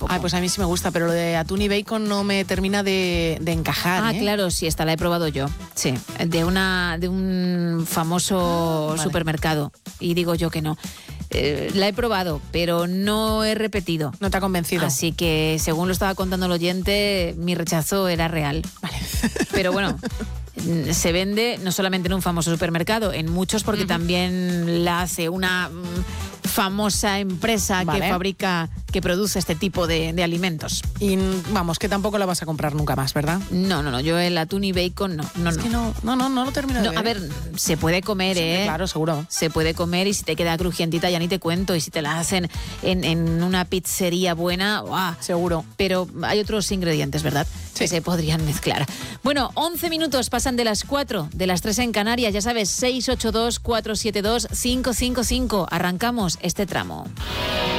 Ah, pues a mí sí me gusta, pero lo de atún y bacon no me termina de encajar. Claro, sí, esta la he probado yo. Sí, de un famoso supermercado. Y digo yo que no. La he probado, pero no he repetido. ¿No te ha convencido? Así que, según lo estaba contando el oyente, mi rechazo era real. Vale. Pero bueno, se vende no solamente en un famoso supermercado, en muchos, porque también la hace una famosa empresa que produce este tipo de alimentos. Y vamos, que tampoco la vas a comprar nunca más, ¿verdad? No, yo el atún y bacon no. Es que no lo termino de ver. A ver, se puede comer, Claro, seguro. Se puede comer, y si te queda crujientita ya ni te cuento, y si te la hacen en una pizzería buena, ¡guau! Seguro. Pero hay otros ingredientes, ¿verdad? Sí. Que se podrían mezclar. Bueno, 11 minutos pasan de las 4, de las 3 en Canarias, ya sabes, 682-472-555. Arrancamos este tramo.